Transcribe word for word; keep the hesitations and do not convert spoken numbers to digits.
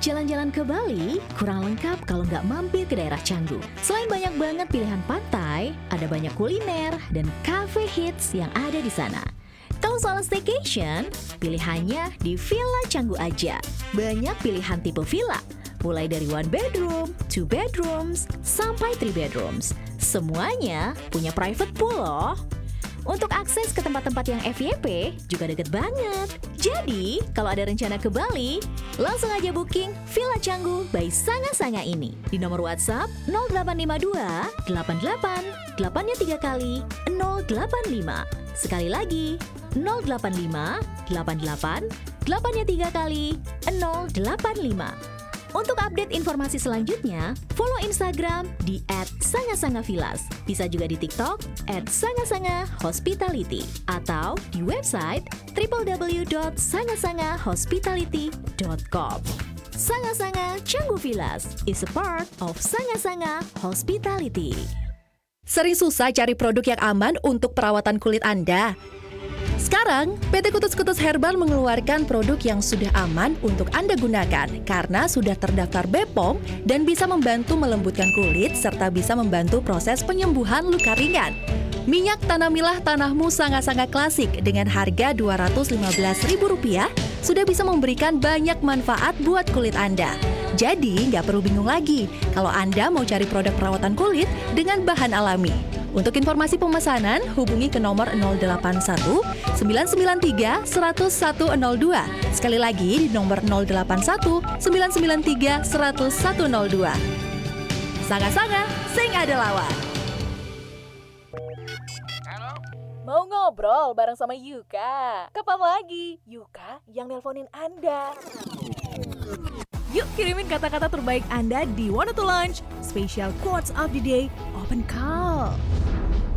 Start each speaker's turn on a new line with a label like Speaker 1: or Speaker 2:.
Speaker 1: Jalan-jalan ke Bali kurang lengkap kalau nggak mampir ke daerah Canggu. Selain banyak banget pilihan pantai, ada banyak kuliner dan cafe hits yang ada di sana. Kalau soal staycation, pilihannya di Villa Canggu aja. Banyak pilihan tipe villa, mulai dari one bedroom, two bedrooms, sampai three bedrooms. Semuanya punya private pool loh. Untuk akses ke tempat-tempat yang F Y P juga deket banget. Jadi, kalau ada rencana ke Bali, langsung aja booking Villa Canggu by Sanga Sanga ini di nomor WhatsApp nol delapan lima dua delapan delapan delapan tiga kali nol delapan lima. Sekali lagi, nol delapan lima delapan delapan delapan tiga kali nol delapan lima. Untuk update informasi selanjutnya, follow Instagram di et sangasangavillas. Bisa juga di TikTok et sangasangahospitality atau di website w w w dot sangasangahospitality dot com. Sanga Sanga Canggu Villas is a part of Sanga Sanga Hospitality.
Speaker 2: Sering susah cari produk yang aman untuk perawatan kulit Anda? Sekarang, P T Kutus-Kutus Herbal mengeluarkan produk yang sudah aman untuk Anda gunakan karena sudah terdaftar B P O M dan bisa membantu melembutkan kulit serta bisa membantu proses penyembuhan luka ringan. Minyak Tanamilah Tanahmu Sanga Sanga Klasik dengan harga dua ratus lima belas ribu rupiah sudah bisa memberikan banyak manfaat buat kulit Anda. Jadi, nggak perlu bingung lagi kalau Anda mau cari produk perawatan kulit dengan bahan alami. Untuk informasi pemesanan, hubungi ke nomor nol delapan satu sembilan sembilan tiga satu satu nol dua. Sekali lagi di nomor nol delapan satu sembilan sembilan tiga satu satu nol dua. Sanga-sanga, sing ada lawan.
Speaker 3: Mau ngobrol bareng sama Yuka? Kapan lagi? Yuka yang nelponin Anda. Yuk kirimin kata-kata terbaik Anda di Wanna to Launch Special Quotes of the Day Open Call.